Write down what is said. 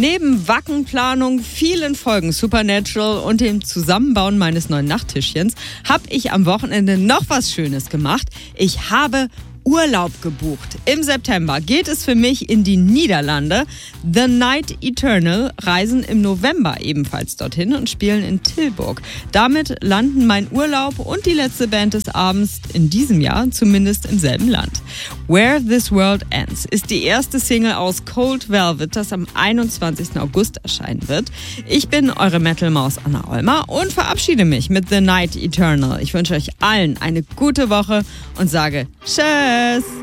Neben Wackenplanung, vielen Folgen Supernatural und dem Zusammenbauen meines neuen Nachttischchens habe ich am Wochenende noch was Schönes gemacht. Ich habe Urlaub gebucht. Im September geht es für mich in die Niederlande. The Night Eternal reisen im November ebenfalls dorthin und spielen in Tilburg. Damit landen mein Urlaub und die letzte Band des Abends in diesem Jahr zumindest im selben Land. Where This World Ends ist die erste Single aus Cold Velvet, das am 21. August erscheinen wird. Ich bin eure Metal-Maus Anna Olmer und verabschiede mich mit The Night Eternal. Ich wünsche euch allen eine gute Woche und sage Tschüss!